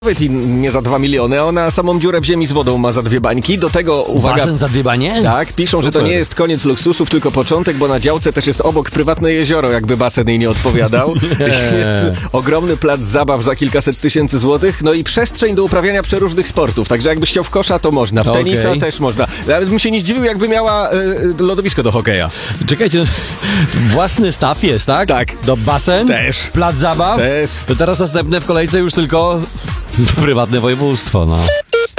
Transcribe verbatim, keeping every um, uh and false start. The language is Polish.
Nawet i nie za dwa miliony, a ona samą dziurę w ziemi z wodą ma za dwie bańki. Do tego, uwaga... Basen za dwie banie? Tak, piszą, Super. że to nie jest koniec luksusów, tylko początek, bo na działce też jest obok prywatne jezioro, jakby basen jej nie odpowiadał. Jest ogromny plac zabaw za kilkaset tysięcy złotych, no i przestrzeń do uprawiania przeróżnych sportów. Także jakbyś chciał w kosza, to można. W Okay. tenisa też można. Nawet bym się nie zdziwił, jakby miała y, lodowisko do hokeja. Czekajcie, własny staw jest, tak? Tak. Do basen? Też. Plac zabaw? Też. To teraz następne w kolejce już tylko prywatne województwo, no.